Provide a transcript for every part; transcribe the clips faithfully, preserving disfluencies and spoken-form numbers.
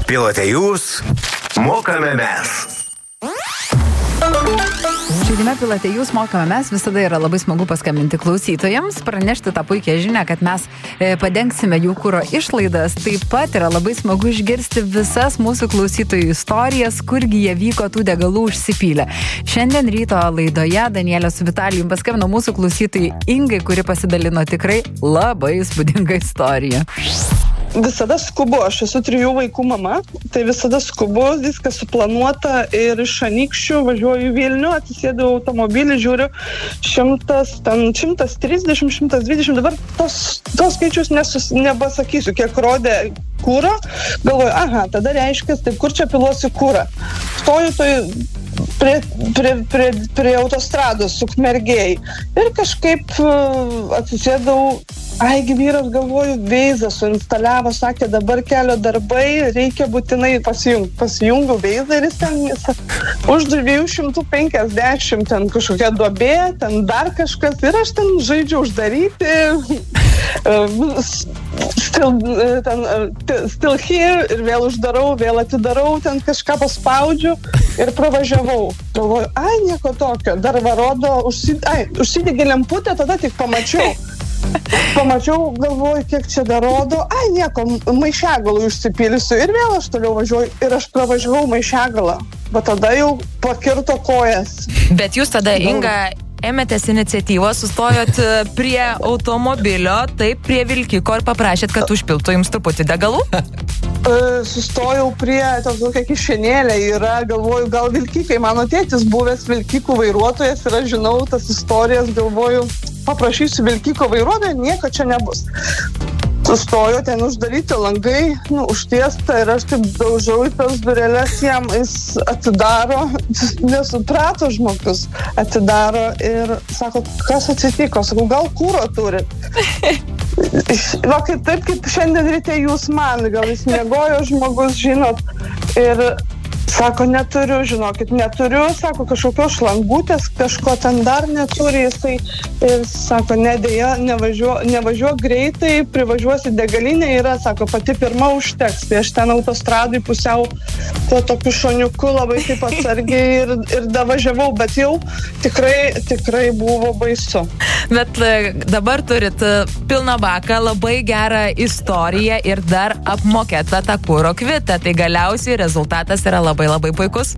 Pilote jūs, mokame mes. Žaidime Pilote jūs, mokame mes. Visada yra labai smagu paskambinti klausytojams, pranešti tą puikią žinią, kad mes padengsime jų kuro išlaidas. Taip pat yra labai smagu išgirsti visas mūsų klausytojų istorijas, kurgi jie vyko tų degalų užsipylę. Šiandien ryto laidoje Danielė su Vitalijum paskambino mūsų klausytojai Ingai, kuri pasidalino tikrai labai įspūdingą istoriją. Visada skubu, aš esu trijų vaikų mama, tai visada skubu, viskas suplanuota ir iš Anykščių važiuoju į Vilnių, atsisėdu automobilį, žiūriu šimtas, ten šimtas trisdešimt, šimtas dvidešimt, dabar tos, tos skaičius nesus, nebasakysiu, kiek rodė kūro, galvoju, aha, tada reiškia, taip kur čia piluosi kūrą. Stoju toj prie, prie, prie, prie autostrados Ukmergėj ir kažkaip uh, atsisėdau. Aigi vyras, galvoju, veizą suinstaliavo, sakė, dabar kelio darbai, reikia būtinai pasijungti. Pasijungiau veizą ir jis ten už dviejų šimtų penkiasdešimt, ten kažkokia duobė, ten dar kažkas ir aš ten žaidžiu uždaryti, still, ten, still here ir vėl uždarau, vėl atidarau, ten kažką paspaudžiu ir pravažiavau. Galvoju, ai, nieko tokio, dar varodo, užsid... ai, užsidegė lemputę, tada tik pamačiau. Pamačiau, galvoju, kiek čia dar rodo, ai nieko, maišiagalų užsipilsiu ir vėl aš toliau važiuoju ir aš pravažiavau maišiagalą, bet tada jau pakirto kojas. Bet jūs tada, Inga, ėmėtės iniciatyvos, sustojot prie automobilio, taip, prie vilkiko ir paprašėt, kad užpiltų jums truputį degalų? Sustojau prie tokia kišenėlė yra, galvoju, gal vilkikai, mano tėtis buvęs vilkikų vairuotojas ir aš žinau tas istorijas, galvoju, paprašysiu vilkiko vairuotojo, nieko čia nebus. Sustojo, ten uždaryti langai, nu, užtiesta ir aš taip daužiau į tas durelės jam, jis atidaro, nesuprato žmogus, atidaro ir sako, kas atsitiko, sakau, gal kūro turit? Va, kaip taip, kaip šiandien ryte jūs man, gal jis miegojo žmogus, žinot, ir sako, neturiu, žinokit, neturiu, sako, kažkokios šlangutės, kažko ten dar neturi, jisai, ir sako, nedėja, nevažiuok, nevažiuok greitai, privažiuosi degalinę, yra, sako, pati pirma užteks, tai aš ten autostradui pusiau tuo tokiu šoniuku labai taip atsargiai ir, ir davažiavau, bet jau tikrai, tikrai buvo baisu. Bet dabar turit pilną baką, labai gerą istoriją ir dar apmokėtą tą kuro kvitą, tai galiausiai rezultatas yra labai labai puikus.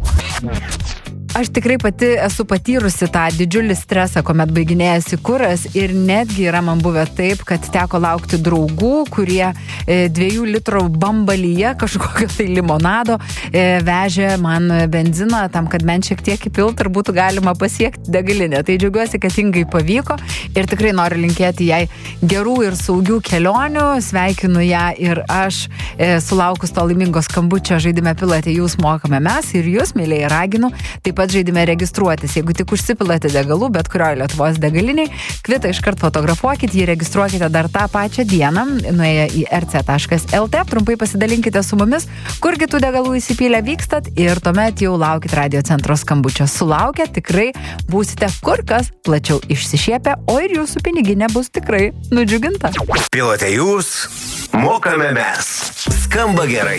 Aš tikrai pati esu patyrusi tą didžiulį stresą, kuomet baiginėjasi kuras ir netgi yra man buvę taip, kad teko laukti draugų, kurie e, dviejų litrų bambalyje kažkokio tai limonado e, vežė man benziną tam, kad man šiek tiek įpilt ir būtų galima pasiekti degalinę. Tai džiaugiuosi, kad Ingai pavyko ir tikrai noriu linkėti jai gerų ir saugių kelionių. Sveikinu ją ir aš e, sulaukus to laimingo skambučio žaidime Pilote jūs, mokame mes ir jūs, mėlyje, raginu. Taip pat žaidime registruotis. Jeigu tik užsipilate degalų, bet kurioje Lietuvos degaliniai, kvitą iškart fotografuokit, jį registruokite dar tą pačią dieną, nuėję į er cė taškas el tė, trumpai pasidalinkite su mumis, kurgi tų degalų įsipylę vykstat ir tuomet jau laukit radio centro skambučio. Sulaukę tikrai būsite kur kas plačiau išsišiepę, o ir jūsų piniginė bus tikrai nudžiuginta. Pilote jūs, mokame mes. Skamba gerai.